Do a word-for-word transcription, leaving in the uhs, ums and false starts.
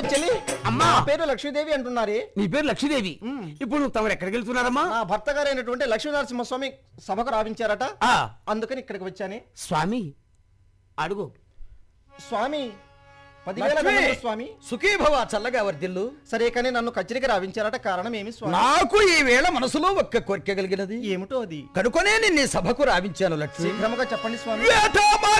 చెల్లి అమ్మా నా పేరు లక్ష్మీదేవి అంటున్నారే. నీ పేరు లక్ష్మీదేవి. ఇప్పుడు నువ్వు తమరు ఎక్కడికి వెళ్తున్నారమ్మా? నా భర్త గారైనటువంటి లక్ష్మీనరసింహస్వామి సభకు రావించారట, అందుకని ఇక్కడికి వచ్చానే. స్వామి అడుగు. స్వామి పదివేల గణములు స్వామి. సుఖీభవ, చల్లగా వర్ధిల్లు. సరే కానీ నన్ను కచేరికి రావించారట, కారణం ఏమి స్వామి? నాకు ఈ వేళ మనసులో ఒక్క కోరిక కలిగినది. ఏమిటో అది? కనుకొనే నిన్ను సభకు రావించాను లక్ష్మి. శీఘ్రముగా చెప్పండి స్వామి.